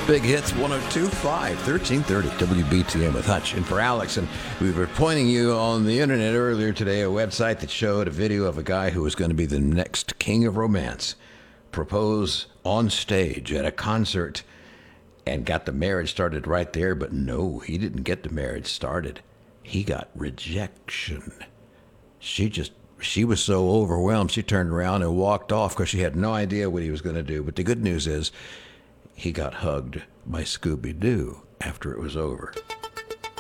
Big Hits 102.5, 1330 WBTM with Hutch. And for Alex, and we were pointing you on the internet earlier today, a website that showed a video of a guy who was going to be the next king of romance propose on stage at a concert and got the marriage started right there. But no, he didn't get the marriage started. He got rejection. She was so overwhelmed, she turned around and walked off because she had no idea what he was going to do. But the good news is he got hugged by Scooby-Doo after it was over.